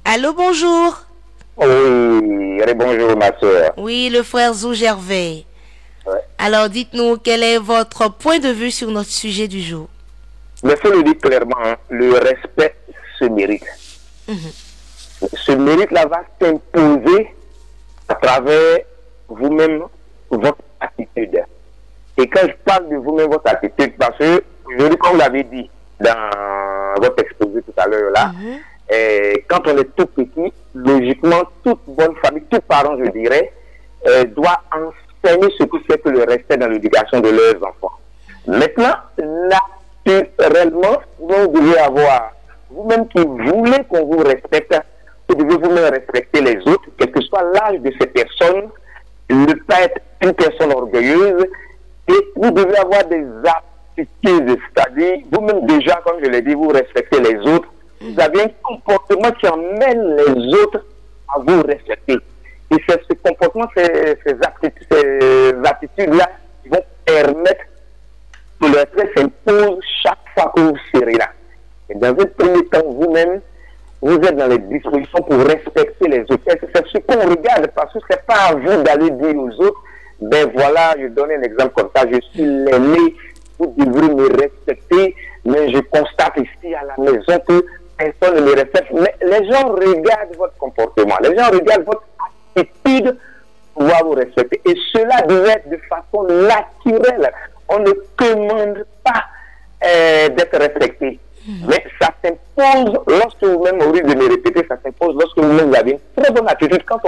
Allô, bonjour. Oui, bonjour ma soeur. Oui, le frère Zou Gervais. Ouais. Alors, dites-nous, quel est votre point de vue sur notre sujet du jour? Mais il faut le dire clairement, hein, le respect se mérite. Ce mérite-là va s'imposer à travers vous-même, votre attitude. Et quand je parle de vous-même, votre attitude, parce que, comme vous l'avez dit dans votre exposé tout à l'heure là, quand on est tout petit, logiquement, toute bonne famille, tous parents, je dirais, doit enseigner ce que c'est que le respect dans l'éducation de leurs enfants. Maintenant, naturellement, vous devez avoir, vous-même qui voulez qu'on vous respecte, vous devez vous-même respecter les autres, quel que soit l'âge de ces personnes, ne pas être une personne orgueilleuse, et vous devez avoir des aptitudes, c'est-à-dire, vous-même déjà, comme je l'ai dit, vous respectez les autres, vous avez un comportement qui emmène les autres à vous respecter. Et c'est ce comportement, ces attitudes-là qui vont permettre que le respect s'impose chaque fois que vous serez là. Et dans un premier temps, vous-même, vous êtes dans les dispositions pour respecter les autres. C'est ce qu'on regarde, parce que ce n'est pas à vous d'aller dire aux autres, ben voilà, je donne un exemple comme ça, je suis l'aîné, vous devrez me respecter, mais je constate ici à la maison que personne ne me respecte. Mais les gens regardent votre comportement, les gens regardent votre attitude pour pouvoir vous respecter. Et cela doit être de façon naturelle. On ne commande pas d'être respecté. Mais ça s'impose lorsque vous-même, au lieu de me répéter, ça s'impose lorsque vous-même avez une très bonne attitude. Quand